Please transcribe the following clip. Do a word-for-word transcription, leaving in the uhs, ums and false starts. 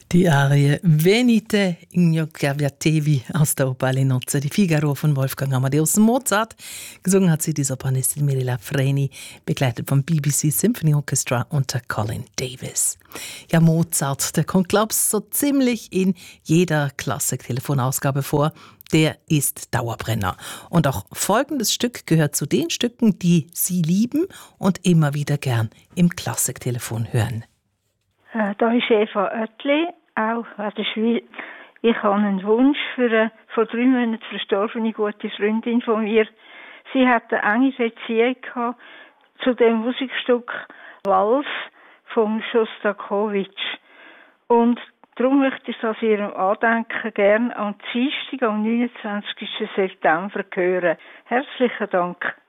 Die Arie Venite Ignocaviatevi aus der Oper Le Nozze di Figaro von Wolfgang Amadeus Mozart. Gesungen hat sie die Sopranistin Mirella Freni, begleitet vom B B C Symphony Orchestra unter Colin Davis. Ja, Mozart, der kommt, glaubst so ziemlich in jeder Klassik-Telefonausgabe vor. Der ist Dauerbrenner. Und auch folgendes Stück gehört zu den Stücken, die Sie lieben und immer wieder gern im Klassiktelefon hören. Äh, da ist Eva Oetli, auch aus der Schweiz. Ich habe einen Wunsch für eine vor drei Monaten verstorbene gute Freundin von mir. Sie hatte eine enge Beziehung gehabt zu dem Musikstück Wals von Schostakowitsch. Und darum möchte ich aus ihrem Andenken gerne am Dienstag, am neunundzwanzigsten September hören. Herzlichen Dank.